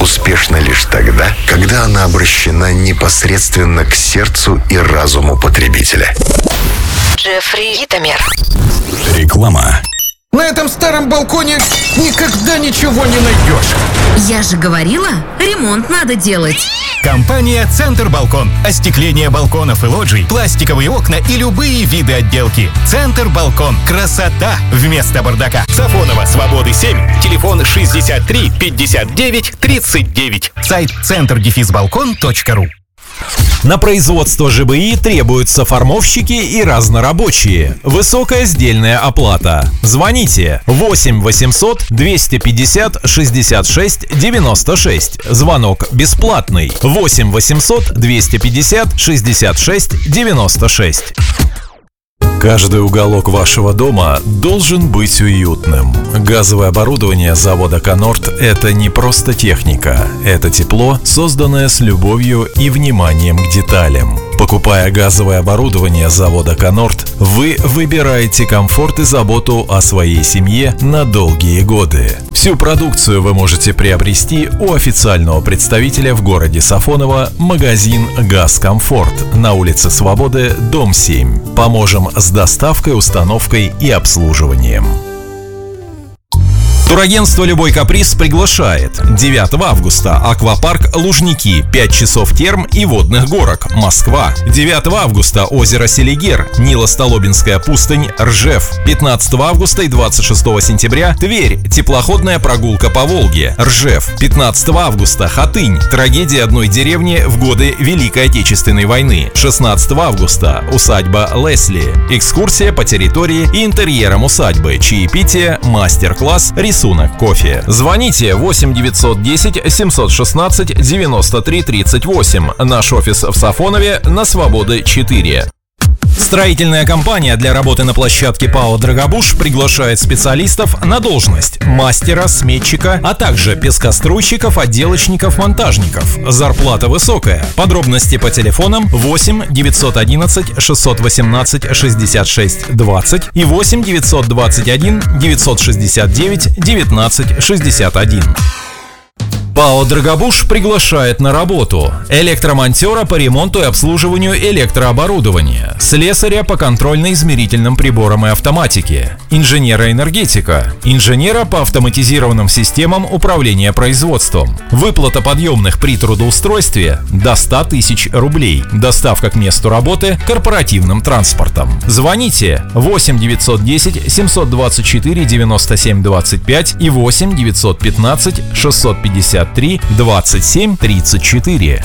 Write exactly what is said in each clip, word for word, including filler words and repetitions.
успешна лишь тогда, когда она обращена непосредственно к сердцу и разуму потребителя. Джеффри Гитомер. Реклама. На этом старом балконе никогда ничего не найдешь. Я же говорила, ремонт надо делать. Компания «Центр Балкон». Остекление балконов и лоджий, пластиковые окна и любые виды отделки. «Центр Балкон». Красота вместо бардака. Сафонова, Свободы семь. Телефон шестьдесят три пятьдесят девять тридцать девять. Сайт центр балкон точка ру. На производство ЖБИ требуются формовщики и разнорабочие. Высокая сдельная оплата. Звоните восемь восемьсот двести пятьдесят шестьдесят шесть девяносто шесть. Звонок бесплатный. восемь восемьсот двести пятьдесят шестьдесят шесть девяносто шесть. Каждый уголок вашего дома должен быть уютным. Газовое оборудование завода «Конорд» — это не просто техника. Это тепло, созданное с любовью и вниманием к деталям. Покупая газовое оборудование завода «Конорд», вы выбираете комфорт и заботу о своей семье на долгие годы. Всю продукцию вы можете приобрести у официального представителя в городе Сафоново, магазин «Газкомфорт» на улице Свободы, дом семь. Поможем с доставкой, установкой и обслуживанием. Турагентство «Любой каприз» приглашает. девятого августа. Аквапарк Лужники. пять часов терм и водных горок. Москва. девятого августа. Озеро Селигер. Нило-Столобинская пустынь. Ржев. пятнадцатого августа и двадцать шестого сентября. Тверь. Теплоходная прогулка по Волге. Ржев. пятнадцатого августа. Хатынь. Трагедия одной деревни в годы Великой Отечественной войны. шестнадцатого августа. Усадьба Лесли. Экскурсия по территории и интерьерам усадьбы. Чаепитие. Мастер-класс. Рисунок кофе. Звоните восемь девятьсот десять семьсот шестнадцать девяносто три тридцать восемь. Наш офис в Сафонове на Свободы четыре. Строительная компания для работы на площадке ПАО «Драгобуш» приглашает специалистов на должность мастера, сметчика, а также пескоструйщиков, отделочников, монтажников. Зарплата высокая. Подробности по телефонам восемь девятьсот одиннадцать шестьсот восемнадцать шестьдесят шесть двадцать и восемь девятьсот двадцать один девятьсот шестьдесят девять девятнадцать шестьдесят один. ПАО «Драгобуш» приглашает на работу электромонтера по ремонту и обслуживанию электрооборудования, слесаря по контрольно-измерительным приборам и автоматике, инженера-энергетика, инженера по автоматизированным системам управления производством. Выплата подъемных при трудоустройстве до ста тысяч рублей. Доставка к месту работы корпоративным транспортом. Звоните восемь девятьсот десять семьсот двадцать четыре девяносто семь двадцать пять и восемь девятьсот пятнадцать шестьсот пятьдесят три двадцать семь тридцать четыре.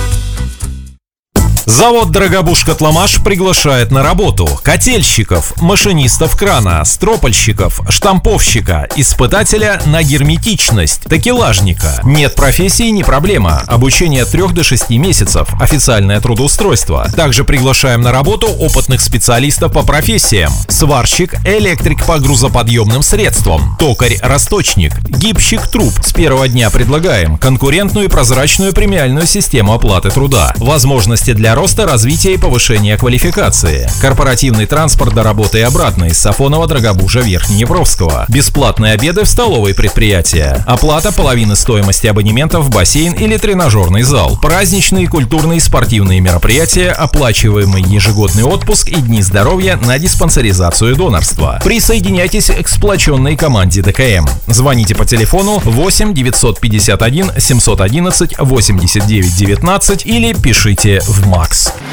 Завод «Драгобуш-Котломаш» приглашает на работу котельщиков, машинистов крана, стропольщиков, штамповщика, испытателя на герметичность, такелажника. Нет профессии — не проблема. Обучение от трёх до шести месяцев. Официальное трудоустройство. Также приглашаем на работу опытных специалистов по профессиям: сварщик, электрик по грузоподъемным средствам, токарь-расточник, гибщик труб. С первого дня предлагаем конкурентную и прозрачную премиальную систему оплаты труда. Возможности для роста, развития и повышения квалификации. Корпоративный транспорт до работы и обратно из Сафонова, Драгобужа, Верхнеевровского. Бесплатные обеды в столовой предприятия. Оплата половины стоимости абонементов в бассейн или тренажерный зал. Праздничные, культурные и спортивные мероприятия, оплачиваемый ежегодный отпуск и дни здоровья на диспансеризацию и донорство. Присоединяйтесь к сплоченной команде ДКМ. Звоните по телефону восемь девятьсот пятьдесят один семьсот одиннадцать восемьдесят девять девятнадцать или пишите в МАКС.